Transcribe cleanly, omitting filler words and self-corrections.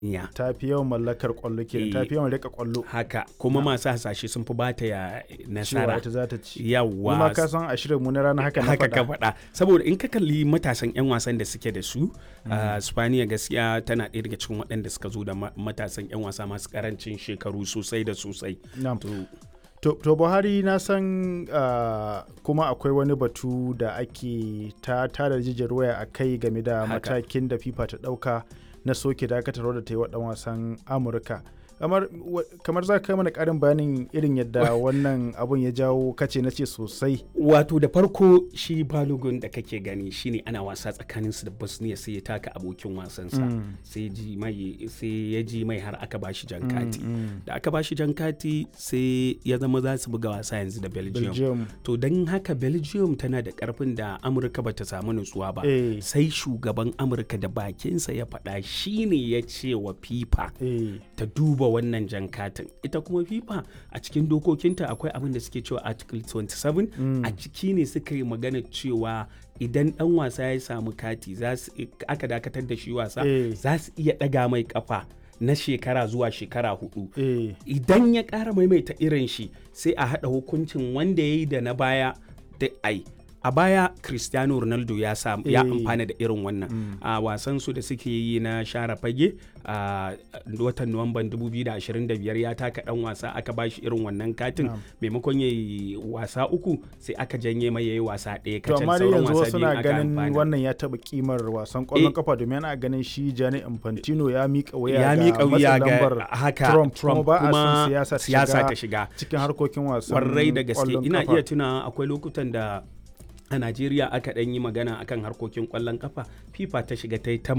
ta fi yawan mallakar kwallo kenan, ta fi yawan rika kwallo. Haka kuma masu hasashe sun fi bata ya nasara. Cewa ita za ta ci. Yawwa. Kuma ka san a shirin mu na rana haka na faɗa. Haka ka faɗa. Saboda in ka kalli matasan 'yan wasan da suke da su, Spaniya gaskiya tana ɗaya daga cikin waɗanda suka zo da matasan 'yan wasa masu karancin shekaru sosai da sosai. To Buhari na san kuma akwai wani batu da ake ta tada jijiyar waya a kai game da matakin da FIFA ta ɗauka na soke dakatarwa da ta yi wa ɗan wasan Amurka. Kamar za ka mana ƙarin bayanin irin yadda wannan abun ya jawo kace na ce sosai. Wato da farko shi Balogun da kake gani shine ana wasa tsakaninsu da Bosnia sai ya taka abokin wasansa sai ya ji mai har aka bashi jan kati. Da aka bashi jan kati sai ya zama za su buga wasa yanzu da Belgium. To don haka Belgium tana da ƙarfin da Amurka bata samu nutsuwa ba. Sai shugaban Amurka da bakinsa ya faɗa shine ya ce wa FIFA ta duba wannan jan katin. Ita kuma FIFA a cikin dokokinta akwai abin da suke cewa article 27 a ciki ne suka yi magana cewa idan dan wasa ya samu kati aka dakatar da shi wasa za su iya daga mai kafa na shekara zuwa shekara 4. Idan ya ƙara maimaita irin shi sai a haɗa hukuncin wanda ya yi da na baya da a baya Cristiano Ronaldo ya amfana da irin wannan a wasan su da suke yi na share fage a watan Nuwamban 2025 ya taka dan wasa aka bashi irin wannan katin maimakon yayi wasa 3 sai aka janye mai yayi wasa 1 kacal sauran wasa biyu aka amfana. Wannan ya taba kimar wasan kwallon kafa domin ana ganin shi Gianni Infantino ya mika wuya ga haka Trump kuma siyasa ta shiga cikin harkokin wasan kwarai da gaske. Ina iya tuna akwai lokutan da a Najeriya aka ɗan yi magana akan harkokin ƙwallon kafa FIFA ta shiga ta yi ta